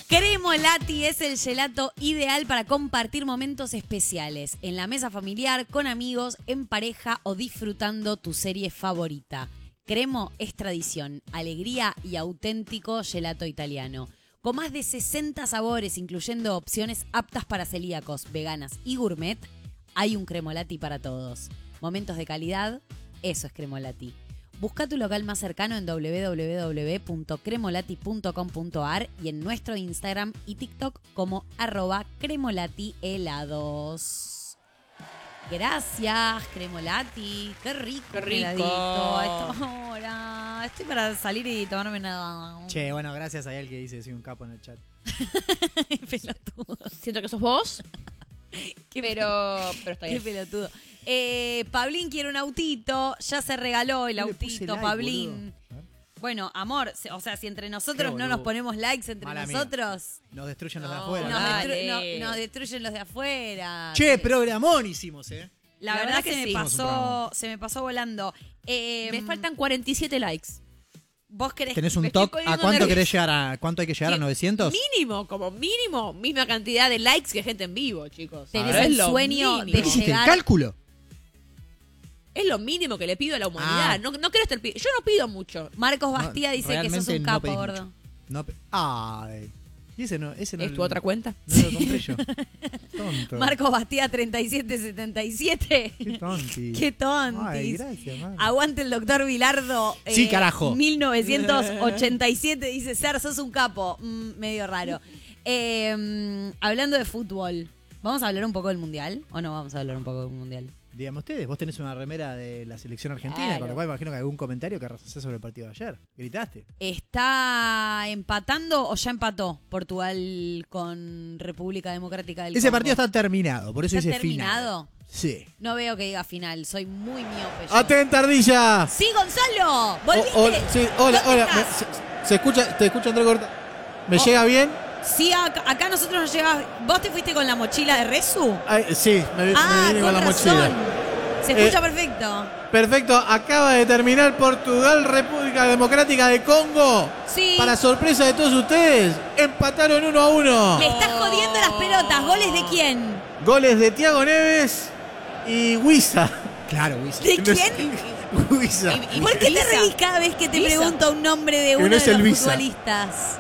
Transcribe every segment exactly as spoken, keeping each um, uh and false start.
Cremolati es el gelato ideal para compartir momentos especiales, en la mesa familiar, con amigos, en pareja o disfrutando tu serie favorita. Cremo es tradición, alegría y auténtico gelato italiano. Con más de sesenta sabores, incluyendo opciones aptas para celíacos, veganas y gourmet, hay un Cremolati para todos. Momentos de calidad, eso es Cremolati. Busca tu local más cercano en doble u doble u doble u punto cremolati punto com punto a r y en nuestro Instagram y TikTok como arroba cremolati-helados. Gracias, Cremolati. Qué rico. Qué rico. Heladito a esta hora. Estoy para salir y tomarme nada. Che, bueno, gracias a él que dice soy un capo en el chat. Pelotudo. Siento que sos vos. Qué pero, pero está Qué bien. pelotudo. Eh, Pablín quiere un autito. Ya se regaló el No le puse autito, like, Pablín. boludo. Bueno, amor, se- o sea, si entre nosotros Qué no nos boludo. ponemos likes entre Mala mía. nosotros, Nos destruyen los No, de afuera. nos, dale. destru- no- nos destruyen los de afuera. Che, Sí. programón hicimos, ¿eh? La, La verdad, verdad que que se me sí. pasó, se me pasó volando. Eh, Me faltan cuarenta y siete likes. ¿Vos querés? ¿Tenés me un estoy top? ¿A poniendo cuánto nerviosa. querés llegar? ¿A cuánto hay que llegar? ¿A ¿Qué? novecientos? Mínimo, como mínimo, misma cantidad de likes que gente en vivo, chicos. Tenés Pero el es lo sueño de mínimo. ¿Qué hiciste? ¿El llegar- cálculo? Es lo mínimo que le pido a la humanidad. Ah. No, no quiero estar pi- Yo no pido mucho. Marcos No, Bastía dice que sos realmente un no capo, pedís gordo. mucho. No, pe- Ay. Y ese no, ese no ¿Es tu otra cuenta? No lo compré yo. Tonto. Marcos Bastía treinta y siete setenta y siete. Qué tonti. Qué tontis. Ay, gracias, man. Aguante el doctor Bilardo. eh, Sí, carajo. mil novecientos ochenta y siete dice, Ser, sos un capo. Mm, medio raro. Eh, mm, hablando de fútbol, ¿vamos a hablar un poco del Mundial? ¿O no vamos a hablar un poco del Mundial? Díganme ustedes, vos tenés una remera de la selección argentina, Claro. con lo cual imagino que algún comentario que haces sobre el partido de ayer. ¿Gritaste? ¿Está empatando o ya empató Portugal con República Democrática del Ese Congo? partido está terminado, por eso ¿Está dice terminado? final. Sí. No veo que diga final, soy muy miope. yo. ¡Atenta, Ardilla! ¡Sí, Gonzalo! ¿Volviste? O- hola, sí, hola, ¿Dónde hola. estás? Me- se, se escucha, te escucho entrecortado. ¿Me Oh. llega bien? Sí, acá, acá nosotros nos llega. ¿Vos te fuiste con la mochila de Resu? Ay, sí, me, Ah, me vine con, con la razón. mochila. Se Eh, escucha perfecto. Perfecto, acaba de terminar Portugal, República Democrática de Congo. Sí. Para sorpresa de todos ustedes, empataron uno a uno. Me estás jodiendo las pelotas. ¿Goles de quién? Goles de Thiago Neves y Huiza. Claro, Wiz. ¿De No es- quién? Huiza. Y- y- ¿Por qué te Visa. reís cada vez que te Visa. pregunto un nombre de Que uno no es de el los Visa. futbolistas?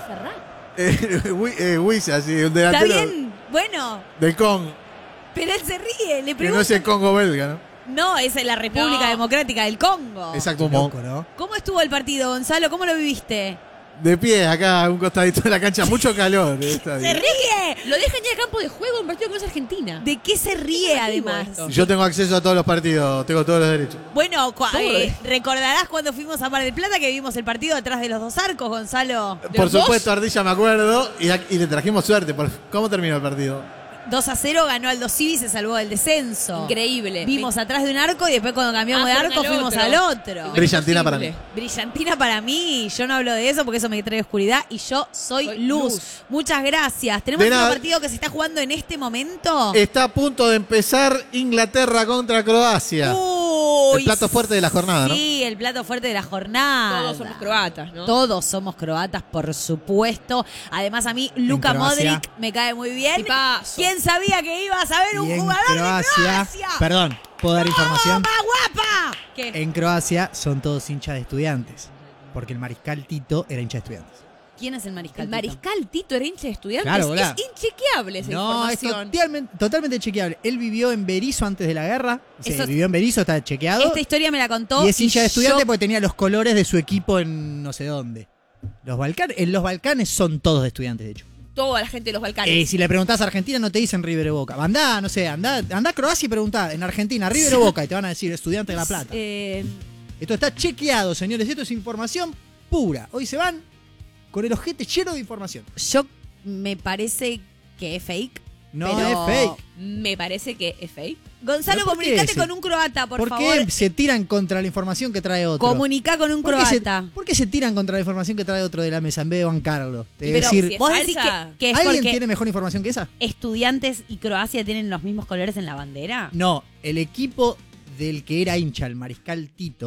Eh, Hui- eh, Huiza, sí, un ¿Está delantero bien? Bueno, del Congo. pero él se ríe. Le Que no pregunto. es el Congo belga, ¿no? No, esa es la República No. Democrática del Congo. Exacto, Loco, como ¿no? ¿Cómo estuvo el partido, Gonzalo? ¿Cómo lo viviste? de pie acá, a un costadito de la cancha. Mucho calor. eh, está ¡Se bien. ríe! Lo dejan ya en campo de juego en un partido que no es Argentina. ¿De qué se ríe, llamativo además? esto. Yo tengo acceso a todos los partidos, tengo todos los derechos. Bueno, cua- ¿Cómo lo eh, ves? recordarás cuando fuimos a Mar del Plata que vimos el partido detrás de los dos arcos, Gonzalo. ¿De Por los dos? supuesto, Ardilla me acuerdo, y, ac- y le trajimos suerte. por- ¿Cómo terminó el partido? dos a cero ganó Aldo Civi y se salvó del descenso. Increíble. Vimos atrás de un arco y después cuando cambiamos Ah, de fueron arco al fuimos otro. al otro. Qué Brillantina para mí. imposible. Brillantina para mí, yo no hablo de eso porque eso me trae oscuridad y yo soy, Soy luz. luz. Muchas gracias. Tenemos De otro nada. partido que se está jugando en este momento. Está a punto de empezar Inglaterra contra Croacia. Uy, El plato fuerte de la jornada, ¿no? Sí, el plato fuerte de la jornada. Todos somos croatas, ¿no? Todos somos croatas, por supuesto. Además, a mí, Luka Croacia. Modric me cae muy bien. Tipazo. ¿Quién sabía que ibas a ver un Y en jugador Croacia, de Croacia? perdón, ¿puedo dar información? ¡Toma, guapa! ¿Qué? En Croacia son todos hinchas de estudiantes, porque el mariscal Tito era hincha de estudiantes. ¿Quién es el mariscal? El Tito? mariscal Tito era hincha de estudiantes. Claro, es boludo. inchequeable esa No, es información. totalmente, totalmente chequeable. Él vivió en Berizo antes de la guerra. O sea, Eso- vivió en Berizo, está chequeado. Esta historia me la contó. Y es hincha de estudiante yo- porque tenía los colores de su equipo en no sé dónde. Los Balcanes, en los Balcanes son todos de estudiantes, de hecho. Toda la gente de los Balcanes. Eh, si le preguntás a Argentina no te dicen River o Boca. Andá, no sé, andá, andá a Croacia y preguntá en Argentina, River o Boca, y te van a decir estudiante de La Plata. Eh, Esto está chequeado, señores. Esto es información pura. Hoy se van con el ojete lleno de información. yo me parece que es fake. No pero- es fake. Me parece que es fake. Gonzalo, ¿Pero por qué comunicate ese? con un croata, por, ¿Por, favor. qué se tiran contra la información que trae otro? Comunicá con un ¿Por qué, se, croata. por qué se tiran contra la información que trae otro de la mesa en vez de bancarlo? De Pero decir, si es vos falsa. decís que, que es ¿alguien porque tiene mejor información que esa? estudiantes y Croacia tienen los mismos colores en la bandera. No, el equipo del que era hincha, el mariscal Tito,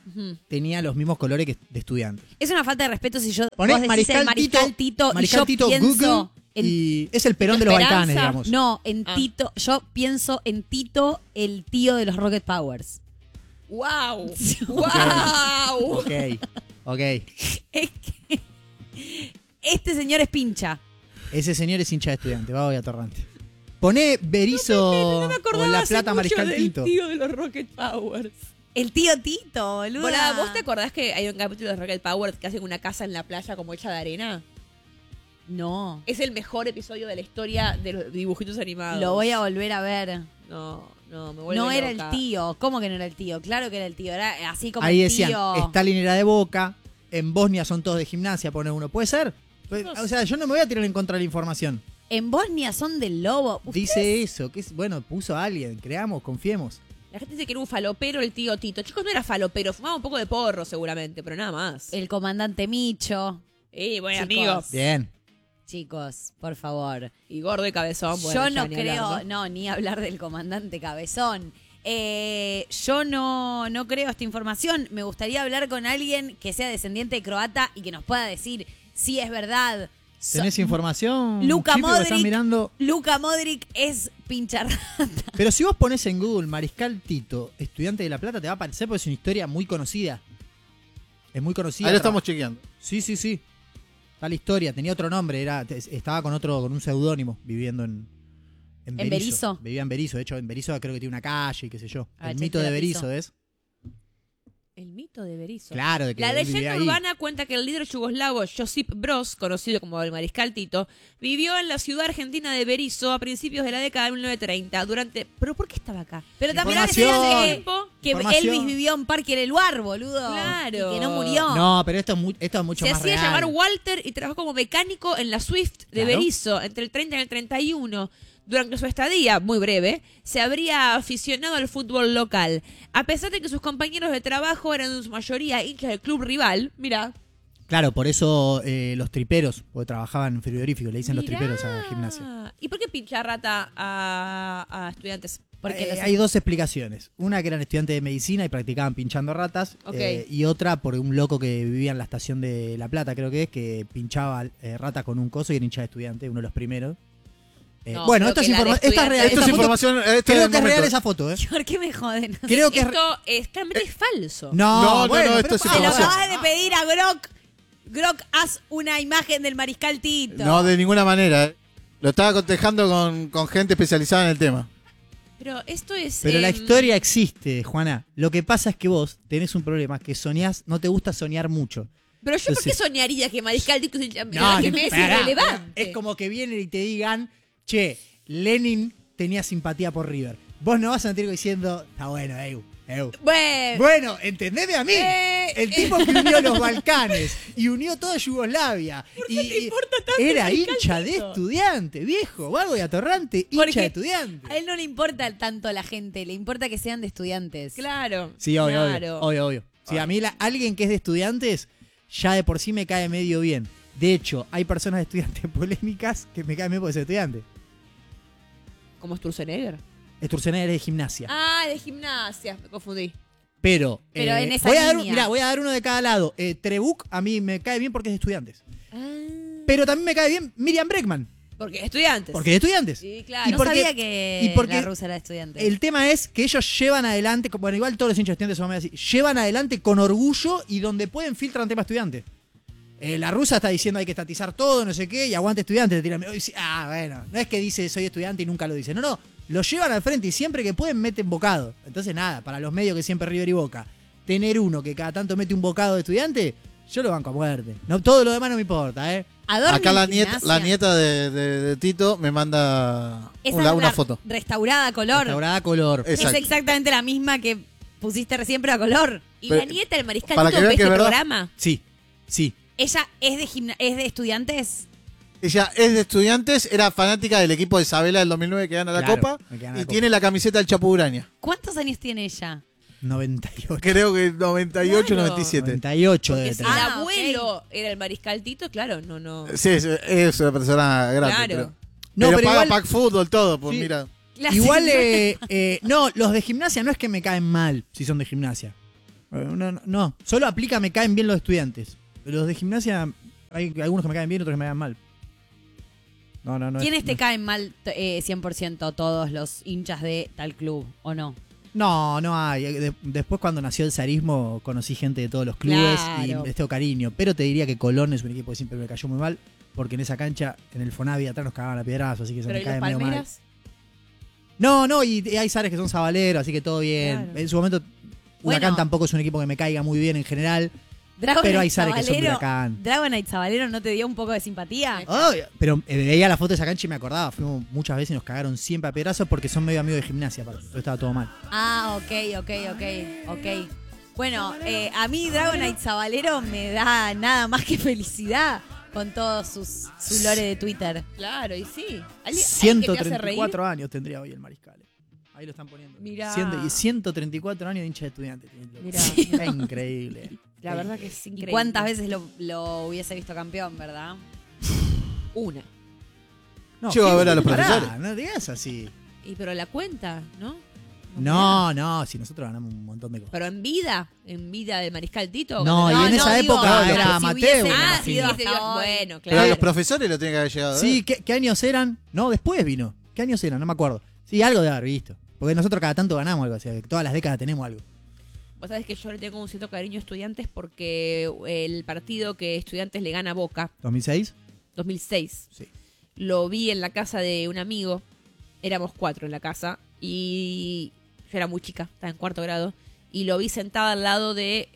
Ujú. tenía los mismos colores que de estudiantes. Es una falta de respeto si yo Poné vos decís Mariscal, el Mariscal Tito, Tito, Mariscal y yo Tito pienso Google en y es el Perón de los Esperanza. Balcanes, digamos. no, en Ah. Tito, yo pienso en Tito, el tío de los Rocket Powers. ¡Wow! ¡Wow! Ok, ok. Es que este señor es pincha. Ese señor es hincha de estudiante, va hoy a Torrante. Poné Berizo No me o acordaba La hace Plata mucho Mariscal del Tito. tío de los Rocket Powers. El tío Tito, boludo. Hola, ¿vos te acordás que hay un capítulo de Rocket Powers que hacen una casa en la playa como hecha de arena? No. Es el mejor episodio de la historia de los dibujitos animados. Lo voy a volver a ver. No, no, me vuelve No era loca. el tío. ¿Cómo que no era el tío? Claro que era el tío. Era así como Ahí el decían, tío. Stalin era de Boca, en Bosnia son todos de gimnasia, pone uno. ¿Puede ser? Pues, O sea, yo no me voy a tirar en contra de la información. En Bosnia son del lobo. ¿Ustedes? Dice eso, que es, bueno, puso a alguien, creamos, confiemos. La gente dice que era un falopero el tío Tito. Chicos, no era falopero, fumaba un poco de porro seguramente, pero nada más. El comandante Micho. Y buen Chicos. amigo. Bien. Chicos, por favor. Y gordo y cabezón. Bueno, yo ya no ni creo, hablar, no, ni hablar del comandante Cabezón. Eh, yo no, no creo esta información. Me gustaría hablar con alguien que sea descendiente de croata y que nos pueda decir si es verdad. So- ¿Tenés información? Luka Chipi, o estás Modric. mirando? Luka Modric es pincharrata. Pero si vos pones en Google Mariscal Tito, estudiante de La Plata, te va a aparecer porque es una historia muy conocida. Es muy conocida. Ahí lo estamos chequeando. Sí, sí, sí. Está la historia, tenía otro nombre, era, te- estaba con otro, con un seudónimo, viviendo en, ¿En Berisso? Vivía en Berisso, de hecho en Berisso creo que tiene una calle y qué sé yo. Ah, El che, mito te de la Berisso, piso. ¿ves? El mito de Berisso. Claro, de que La él vivía leyenda ahí. urbana cuenta que el líder yugoslavo Josip Broz, conocido como el Mariscal Tito, vivió en la ciudad argentina de Berisso a principios de la década de mil novecientos treinta. Durante. ¿Pero por qué estaba acá? Pero también Información. decían que, Tiempo. que Información. Elvis vivió en Parque del Luar, boludo. Claro. Y que no murió. No, pero esto es, mu- esto es mucho Se más hacía real. llamar Walter y trabajó como mecánico en la Swift de Claro. Berisso entre el treinta y el treinta y uno. Durante su estadía, muy breve, se habría aficionado al fútbol local. A pesar de que sus compañeros de trabajo eran en su mayoría hinchas del club rival, mira. Claro, por eso eh, los triperos, porque trabajaban en frigorífico, le dicen los triperos a la gimnasia. ¿Y por qué pincha rata a, a estudiantes? Porque Eh, los- hay dos explicaciones. Una que eran estudiantes de medicina y practicaban pinchando ratas. Ok. eh, y otra por un loco que vivía en la estación de La Plata, creo que es, que pinchaba eh, ratas con un coso y era hincha de estudiante, uno de los primeros. Eh, No, bueno, creo esto es, que la de informa- esta es real. estudiantes- Esto esta es foto- información. Esto creo es que es real momento. esa foto, ¿eh? ¿Por qué me joden? Creo que es. Esto es claramente es falso. No, No, no, bueno, no, pero esto es Se para. lo información. acabas de pedir a Grok. Grok, haz una imagen del Mariscal Tito. No, de ninguna manera. eh. Lo estaba cotejando con, con gente especializada en el tema. Pero esto es. Pero la em, historia existe, Juana. Lo que pasa es que vos tenés un problema, que soñás, no te gusta soñar mucho. Pero yo, ¿por qué Entonces- soñaría que Mariscal Tito se llame? No, que ni- me es pará. irrelevante. Es como que vienen y te digan, che, Lenin tenía simpatía por River. Vos no vas a sentir diciendo, está bueno, Eu, Eu. Bueno, Bueno, entendeme a mí. Eh, El tipo que unió los Balcanes y unió toda Yugoslavia. Y, te y importa tanto era el Mariscal hincha de Tito? estudiante, viejo. Vago y atorrante, hincha Porque de estudiante. A él no le importa tanto la gente, le importa que sean de estudiantes. claro. Sí, obvio, claro. obvio, obvio, obvio. Sí, a mí la- alguien que es de estudiantes ya de por sí me cae medio bien. De hecho, hay personas de estudiantes polémicas que me caen bien porque soy estudiante. ¿Como Sturzenegger? Sturzenegger es de gimnasia. Ah, de gimnasia. Me confundí. Pero, Pero eh, en esa voy a dar, línea. mirá, voy a dar uno de cada lado. Eh, Trebuch a mí me cae bien porque es de estudiantes. Ah, Pero también me cae bien Miriam Breckman porque estudiantes. porque es de estudiantes. Sí, claro. Y No porque- sabía que y porque la rusa era de estudiantes. El tema es que ellos llevan adelante, bueno, igual todos los hinchas de estudiantes son medio así, llevan adelante con orgullo y donde pueden filtran tema estudiante. Eh, la rusa está diciendo hay que estatizar todo, no sé qué, y aguante estudiante. Le tiran, ah, bueno, no es que dice soy estudiante y nunca lo dice. No, no, lo llevan al frente y siempre que pueden meten bocado. Entonces nada, para los medios que siempre River y Boca, tener uno que cada tanto mete un bocado de estudiante, yo lo banco a muerte. No, todo lo demás no me importa, ¿eh? Adorno Acá en la nieta, gimnasia. la nieta de, de- de Tito me manda Esa una, es una la foto. restaurada a color. Restaurada a color. Es- Es Exacto. exactamente la misma que pusiste recién, pero a color. ¿Y Pero- la nieta del Mariscal para Tito que vean ve que este es verdad. programa? Sí, sí. Ella es de gimna- es de estudiantes. Ella es de estudiantes, era fanática del equipo de Isabela del dos mil nueve que gana la Claro, Copa que gana y la tiene la camiseta del Chapo Uraña. ¿Cuántos años tiene ella? noventa y ocho. Creo que noventa y ocho, Claro. noventa y siete. noventa y ocho Porque debe si tener. el Ah, abuelo era el Mariscal Tito, claro, no, no. Sí, es, es una persona grande. Claro. Pero, No, pero pero paga igual- pack fútbol, todo, pues Sí. mira. La Igual, señora- eh, eh, no, los de gimnasia no es que me caen mal si son de gimnasia. No, no, no, solo aplica me caen bien los estudiantes. Los de gimnasia, hay algunos que me caen bien, otros que me caen mal. No, no, no. ¿Quiénes es, te no. caen mal eh, cien por ciento todos los hinchas de tal club o no? No, no hay. De- después cuando nació el zarismo conocí gente de todos los clubes Claro. y les tengo cariño. Pero te diría que Colón es un equipo que siempre me cayó muy mal. Porque en esa cancha, en el Fonavi atrás nos cagaban a piedrazos, así que se Pero me ¿y los cae medio mal. Palmeras? No, no, y, y hay Zares que son sabaleros, así que todo bien. Claro. En su momento, Huracán Bueno. tampoco es un equipo que me caiga muy bien en general. Dragonite Pero hay Zares que son de Zabalero- Huracán. ¿Dragonite Zabalero no te dio un poco de simpatía? Ay, pero eh, veía la foto de esa cancha y me acordaba. Fuimos muchas veces y nos cagaron siempre a piedrazos porque son medio amigos de gimnasia, aparte. Pero estaba todo mal. Ah, ok, ok, ok, ok. Bueno, eh, a mí Dragonite Zabalero me da nada más que felicidad con todos sus su lore de Twitter. Claro, y sí. ¿Alguien- alguien que ciento te hace treinta y reír? cuatro años tendría hoy el Mariscal. Ahí lo están poniendo. Mirá. Ciento- y ciento treinta y cuatro años de hincha de estudiantes. Mirá. Es increíble. La verdad que es ¿Y increíble. cuántas veces lo, lo hubiese visto campeón, verdad? Una. No, Llego a ver a los pará, profesores. no digas así. Y pero la cuenta, ¿no? No, no, si nosotros ganamos un montón de cosas. Pero en vida, en vida del Mariscal Tito. No, cuando- y en esa digo, época si era hubiese- Mateo. Ah, me sí, imagino. sí, hasta hoy. bueno, Pero claro. los profesores lo tienen que haber llegado. a Sí, ver. ¿qué, qué años eran? No, después vino. ¿Qué años eran? No me acuerdo. Sí, algo de haber visto. Porque nosotros cada tanto ganamos algo. O sea, todas las décadas tenemos algo. Vos sabés que yo le tengo un cierto cariño a Estudiantes porque el partido que Estudiantes le gana a Boca, ¿dos mil seis? dos mil seis, Sí. lo vi en la casa de un amigo. Éramos cuatro en la casa y yo era muy chica, estaba en cuarto grado. Y lo vi sentada al lado de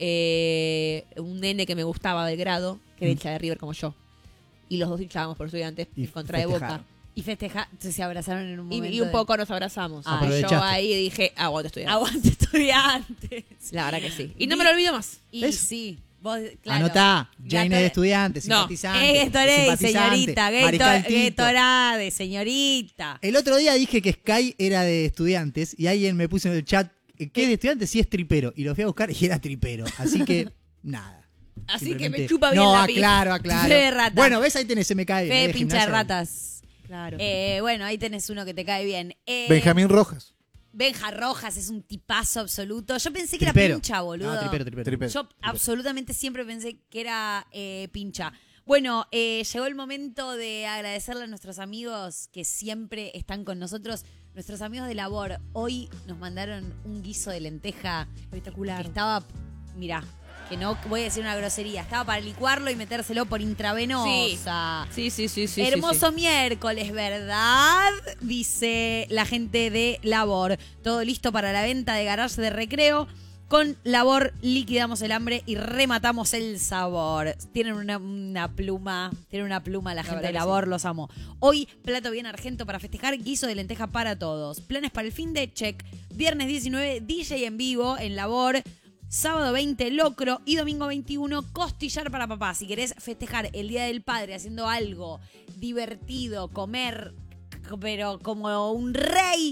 eh, un nene que me gustaba del grado, que era Mm. hincha de River como yo. Y los dos hinchábamos por Estudiantes Y en contra de festejaron. Boca. Y festeja, se abrazaron en un Y, momento. y un de- poco nos abrazamos. Ah, Y yo aprovechaste. ahí dije, aguante Estudiantes. Aguante estudiantes. La verdad que sí. Y no me lo olvido más. Y ¿Ves? sí, vos, claro. Anotá. Jane Gatorade- es de estudiante, No. simpatizante. Eh, Gatorade, simpatizante, señorita. Mariscal Gator- Tito. Gatorade, señorita. El otro día dije que Sky era de estudiantes y alguien me puso en el chat, ¿qué es de estudiantes? Sí es tripero. Y lo fui a buscar y era tripero. Así que, nada. Así que Simplemente- me chupa bien no, la pija. aclaro, aclaro. Fe de rata. Bueno, ves, ahí tenés, se me cae. Fe de pincha de gimnasia. ratas. Claro. Eh, bueno, ahí tenés uno que te cae bien. Eh, Benjamín Rojas. Benja Rojas es un tipazo absoluto. Yo pensé que Tripero. era pincha, boludo. No, tripero, tripero. Tripero. Yo absolutamente siempre pensé que era eh, pincha. Bueno, eh, llegó el momento de agradecerle a nuestros amigos que siempre están con nosotros. Nuestros amigos de Labor hoy nos mandaron un guiso de lenteja espectacular. Estaba, mira, que no voy a decir una grosería, estaba para licuarlo y metérselo por intravenosa. Sí, sí, sí, sí. Hermoso sí, miércoles, ¿verdad? Dice la gente de Labor. Todo listo para la venta de garage de recreo. Con Labor liquidamos el hambre y rematamos el sabor. Tienen una, una pluma, tienen una pluma la, La gente verdad de que Labor, los amo. Hoy, plato bien argento para festejar, guiso de lenteja para todos. Planes para el fin de check. Viernes diecinueve, D J en vivo en Labor. Sábado veinte, locro. Y domingo veintiuno, costillar para papá. Si querés festejar el Día del Padre haciendo algo divertido, comer, pero como un rey,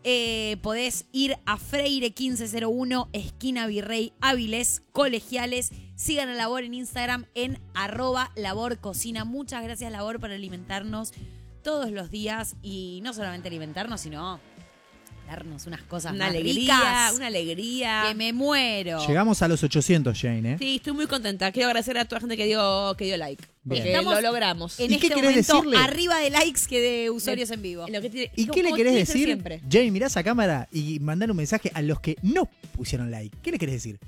eh, podés ir a Freire quince cero uno, esquina Virrey Áviles, Colegiales. Sigan a Labor en Instagram en arroba Labor Cocina. Muchas gracias, Labor, por alimentarnos todos los días. Y no solamente alimentarnos, sino darnos unas cosas Una más alegría, ricas, una alegría. que me muero. Llegamos a los ochocientos, Jane, ¿eh? Sí, estoy muy contenta. Quiero agradecer a toda la gente que dio, que dio like. Bien. Porque Estamos lo logramos. En ¿Y este qué querés momento, decirle? arriba de likes que de usuarios en vivo. Lo que tiene- ¿Y como- qué le como querés tiene que ser decir? siempre. Jane, mirá esa cámara y mandar un mensaje a los que no pusieron like. ¿Qué le querés decir?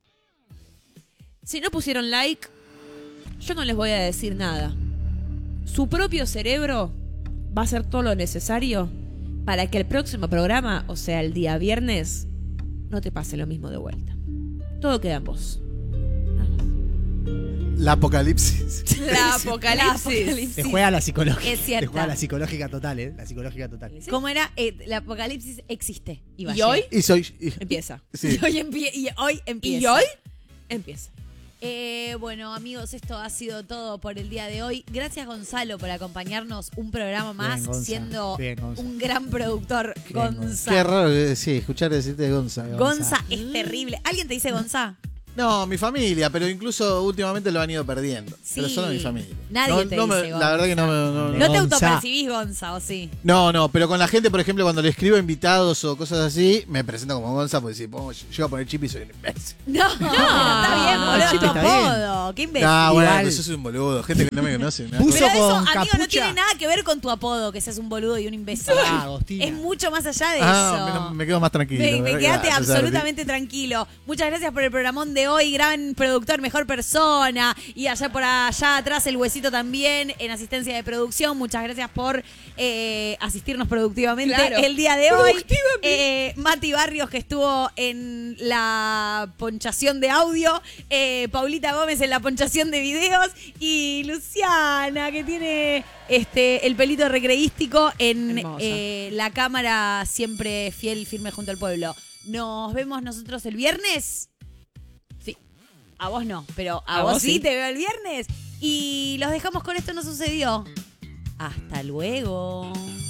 Si no pusieron like, yo no les voy a decir nada. Su propio cerebro va a hacer todo lo necesario para que el próximo programa, o sea, el día viernes, no te pase lo mismo de vuelta. Todo queda en vos. Nada más. La apocalipsis. La apocalipsis. Te juega la psicológica. Es cierta. Te juega la psicológica total, ¿eh? La psicológica total. ¿Cómo era? Eh, la apocalipsis existe. va a ¿Y hoy? llegar. Y soy. y- Empieza. sí. Y hoy, empie- y hoy empieza. ¿Y hoy? Empieza. Eh, bueno, amigos, esto ha sido todo por el día de hoy. Gracias, Gonzalo, por acompañarnos un programa más, Bien, Gonza. siendo Bien, Gonza. un gran productor. Bien, Gonza. Qué raro, eh, sí, escuchar decirte Gonza. Gonza es terrible. ¿Alguien te dice Gonza? No, mi familia, pero incluso últimamente lo han ido perdiendo. Sí. Pero solo mi familia. Nadie No- te no me- dice La verdad que no me... No, No no. te Gonza. autopercibís, Gonza, ¿o sí? No, no, pero con la gente, por ejemplo, cuando le escribo invitados o cosas así, me presento como Gonza, porque si pongo, yo a poner chip y soy un imbécil. No, pero está bien, no, boludo, es Chipi, tu está bien. apodo. Qué imbécil. No, bueno, Igual. pero yo soy un boludo. Gente que no me conoce. nada. Puso Pero eso, con amigo, no capucha. tiene nada que ver con tu apodo, que seas un boludo y un imbécil. Ah, Agostina. Es mucho más allá de Ah, eso. me, me quedo más tranquilo. Me, me ¿verdad? quedaste Gracias, absolutamente tranquilo. Muchas gracias por el programón de hoy, gran productor, mejor persona. Y allá por allá atrás el huesito también en asistencia de producción. Muchas gracias por eh, asistirnos productivamente Claro. el día de hoy. Productivamente. Eh, Mati Barrios, que estuvo en la ponchación de audio. Eh, Paulita Gómez en la ponchación de videos. Y Luciana, que tiene este el pelito recreístico en Hermosa. eh, la cámara siempre fiel, firme junto al pueblo. Nos vemos nosotros el viernes. Sí, a vos no, pero a, A vos, vos sí sí. te veo el viernes. Y los dejamos con Esto No Sucedió. Hasta luego.